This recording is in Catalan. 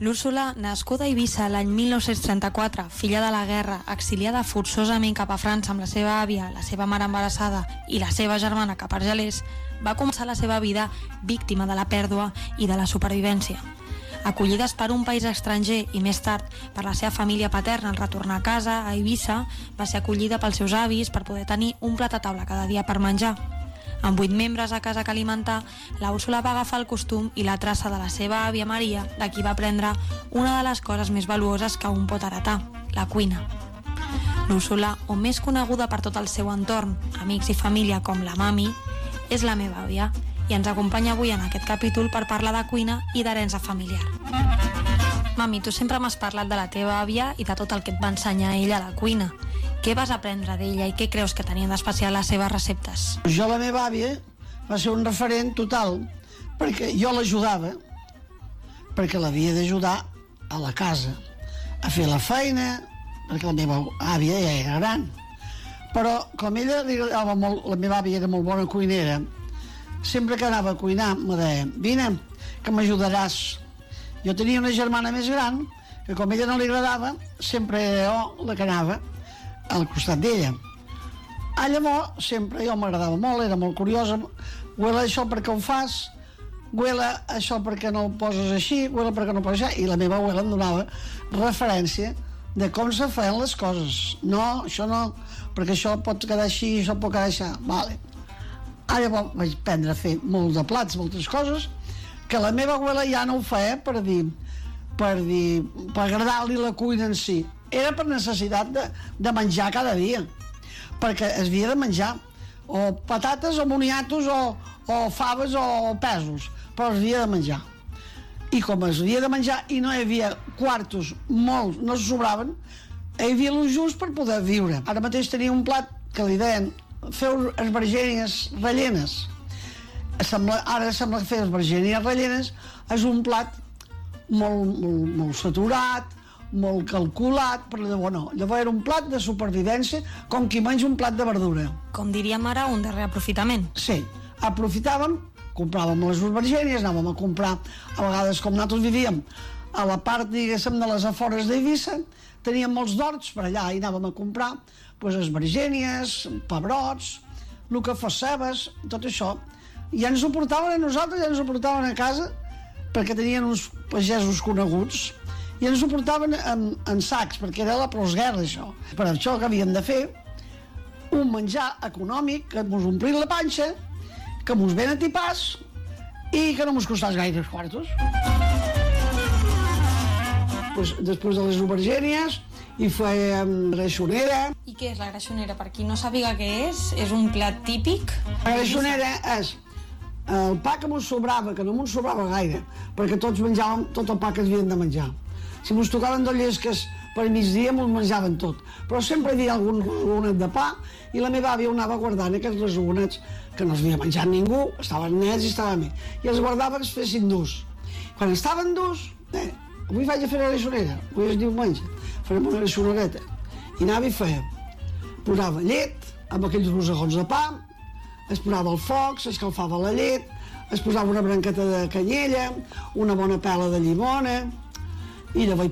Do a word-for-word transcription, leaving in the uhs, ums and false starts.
L'Úrsula, nascuda a Eivissa l'any mil nou-cents trenta-quatre, filla de la guerra, exiliada forçosament cap a França amb la seva àvia, la seva mare embarassada i la seva germana cap a Argelers, va començar la seva vida víctima de la pèrdua i de la supervivència. Acollides per un país estranger i més tard per la seva família paterna al retornar a casa, a Eivissa, va ser acollida pels seus avis per poder tenir un plat a taula cada dia per menjar. Amb vuit membres a casa que alimentar, la Úrsula va agafar el costum i la traça de la seva àvia Maria, de qui va aprendre una de les coses més valuoses que un pot heretar, la cuina. L'Úrsula, o més coneguda per tot el seu entorn, amics i família com la mami, és la meva àvia i ens acompanya avui en aquest capítol per parlar de cuina i d'herència familiar. Mami, tu sempre m'has parlat de la teva àvia i de tot el que et va ensenyar ella a la cuina. Què vas aprendre d'ella i què creus que tenien d'especial les seves receptes? Jo, la meva àvia, va ser un referent total, perquè jo l'ajudava, perquè l'havia d'ajudar a la casa, a fer la feina, perquè la meva àvia ja era gran. Però com ella li agradava molt, la meva àvia era molt bona cuinera, sempre que anava a cuinar me deia, vine, que m'ajudaràs. Jo tenia una germana més gran, que com ella no li agradava, sempre era jo la que anava al costat d'ella. A llavors, sempre jo m'agradava molt, era molt curiosa. Huela això perquè ho fas, huela això perquè no ho poses així, huela perquè no ho poses així. I la meva abuela em donava referència de com se feien les coses. No, això no, perquè això pot quedar així, això pot quedar així. Vale. Ah, llavors vaig aprendre a fer molts de plats, moltes coses, que la meva abuela ja no ho feia per dir, per dir, per agradar-li la cuina en si. Era per necessitat de, de menjar cada dia, perquè es havia de menjar o patates o moniatos o, o faves o pèsols, però es havia de menjar. I com es havia de menjar i no hi havia quartos, molts, no se sobraven, hi havia el just per poder viure. Ara mateix tenia un plat que li deien feu esbargènies rellenes. Sembla, ara sembla que fer esbargènies rellenes és un plat molt, molt, molt saturat, molt calculat, però llavors no. Llavors era un plat de supervivència, com qui menja un plat de verdura. Com diríem ara, un de reaprofitament. Sí, aprofitàvem, compràvem les esbargènies, anàvem a comprar, a vegades com nosaltres vivíem, a la part, diguéssim, de les afores d'Eivissa, teníem molts d'horts per allà i anàvem a comprar pues, esbargènies, pebrots, el que fos cebes, tot això. I ja ens ho portaven a nosaltres, ja ens ho portaven a casa, perquè tenien uns pagesos coneguts, i ens ho portaven en, en sacs, perquè era la postguerra, això. Per això que havíem de fer un menjar econòmic, que ens omplís la panxa, que ens ben atipàs i que no ens costàs gaire els quartos. Pues, després de les aubergènies hi fèiem greixonera. I què és la greixonera? Per qui no sàpiga què és, és un plat típic? La greixonera és el pa que ens sobrava, que no ens sobrava gaire, perquè tots menjàvem tot el pa que havíem de menjar. Si ens tocaven dos llesques per migdia, ens menjaven tot. Però sempre hi havia algun ragonet de pa i la meva àvia ho anava guardant, aquests ragonets que no els havia menjat ningú, estaven nets i estaven bé. I els guardava que es fessin durs. Quan estaven durs, eh, avui vaig a fer la greixonera, avui és diumenge, farem una greixonereta. I anava i feia, posava llet amb aquells rosegons de pa, es posava al foc, s'escalfava la llet, es posava una branqueta de canyella, una bona pela de llimona, i llavors